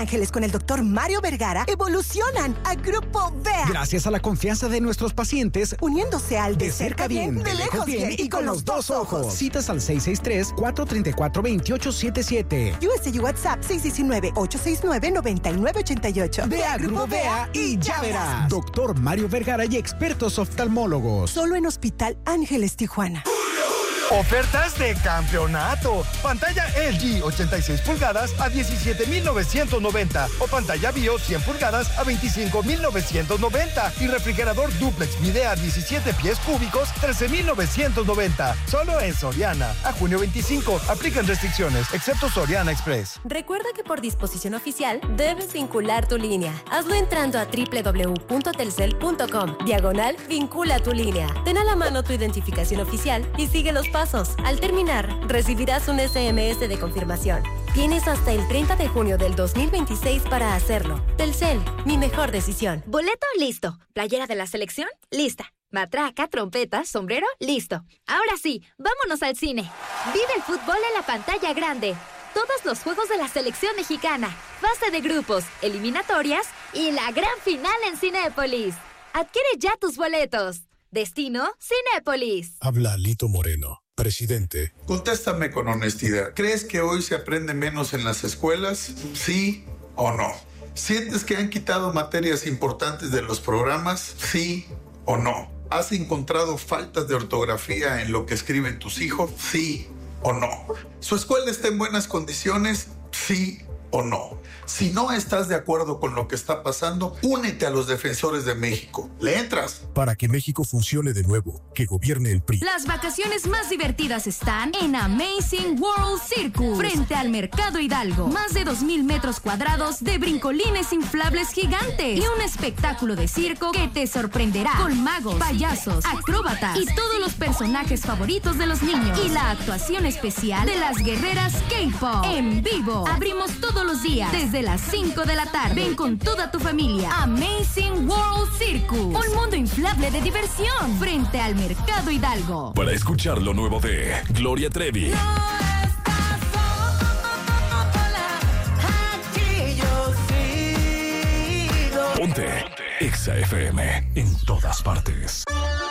Ángeles con el Dr. Mario Vergara evolucionan a Grupo Vea. Gracias a la confianza de nuestros pacientes, uniéndose al de cerca bien, de lejos bien y con los dos ojos. Citas al 663-434-2877. USG WhatsApp 619-869-9988. Ve a Grupo Vea y ya verás. Doctor Mario Vergara y expertos oftalmólogos. Solo en Hospital Ángeles, Tijuana. Ofertas de campeonato. Pantalla LG 86 pulgadas a 17,990 o pantalla Bio 100 pulgadas a 25,990 y refrigerador dúplex Midea 17 pies cúbicos 13,990. Solo en Soriana. A junio 25. Aplican restricciones, excepto Soriana Express. Recuerda que por disposición oficial debes vincular tu línea. Hazlo entrando a www.telcel.com/vincula tu línea. Ten a la mano tu identificación oficial y sigue los pasos. Al terminar, recibirás un SMS de confirmación. Tienes hasta el 30 de junio del 2026 para hacerlo. Telcel, mi mejor decisión. Boleto listo. Playera de la selección lista. Matraca, trompeta, sombrero listo. Ahora sí, vámonos al cine. Vive el fútbol en la pantalla grande. Todos los juegos de la selección mexicana, fase de grupos, eliminatorias y la gran final en Cinépolis. Adquiere ya tus boletos. Destino Cinépolis. Habla Lito Moreno, presidente. Contéstame con honestidad. ¿Crees que hoy se aprende menos en las escuelas? ¿Sí o no? ¿Sientes que han quitado materias importantes de los programas? ¿Sí o no? ¿Has encontrado faltas de ortografía en lo que escriben tus hijos? ¿Sí o no? ¿Su escuela está en buenas condiciones? ¿Sí o no? Si no estás de acuerdo con lo que está pasando, únete a los defensores de México. ¿Le entras? Para que México funcione de nuevo, que gobierne el PRI. Las vacaciones más divertidas están en Amazing World Circus, frente al Mercado Hidalgo. Más de 2,000 metros cuadrados de brincolines inflables gigantes y un espectáculo de circo que te sorprenderá con magos, payasos, acróbatas y todos los personajes favoritos de los niños. Y la actuación especial de las guerreras K-Pop en vivo. Abrimos todos los días desde las 5 de la tarde. Ven con toda tu familia. Amazing World Circus, un mundo inflable de diversión frente al Mercado Hidalgo. Para escuchar lo nuevo de Gloria Trevi. Ponte Exa FM en todas partes.